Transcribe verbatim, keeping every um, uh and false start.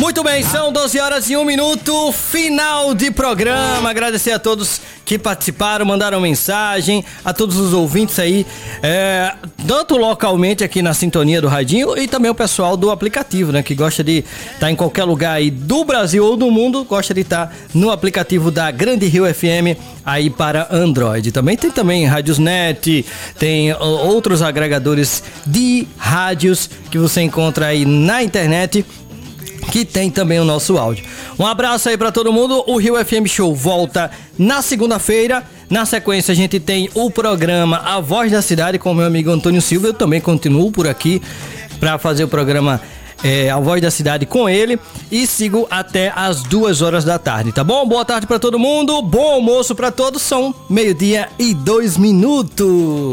Muito bem, são doze horas e um minuto, final de programa. Agradecer a todos que participaram, mandaram mensagem, a todos os ouvintes aí, é, tanto localmente aqui na sintonia do Radinho e também o pessoal do aplicativo, né? Que gosta de estar em qualquer lugar aí do Brasil ou do mundo, gosta de estar no aplicativo da Grande Rio F M aí para Android. Também tem também Rádiosnet, tem outros agregadores de rádios que você encontra aí na internet, que tem também o nosso áudio. Um abraço aí pra todo mundo. O Rio F M Show volta na segunda-feira. Na sequência a gente tem o programa A Voz da Cidade com o meu amigo Antônio Silva. Eu também continuo por aqui pra fazer o programa é, A Voz da Cidade com ele. E sigo até as duas horas da tarde, tá bom? Boa tarde pra todo mundo. Bom almoço pra todos. São meio-dia e dois minutos.